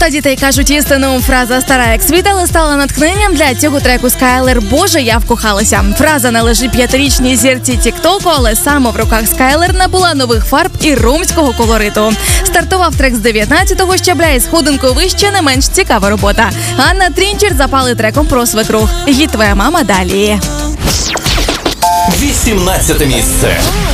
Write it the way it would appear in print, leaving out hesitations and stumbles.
Та дітей кажуть істину. Фраза стара як світ, але стала натхненням для цього треку Скайлер «Боже, я вкохалася». Фраза належить 5-річній зірці тіктоку, але саме в руках Скайлер набула нових фарб і ромського колориту. Стартував трек з 19-го щабля і сходинку вище не менш цікава робота. Анна Трінчер запали треком про свекрух. Гід «Твоя мама» далі. 18 місце.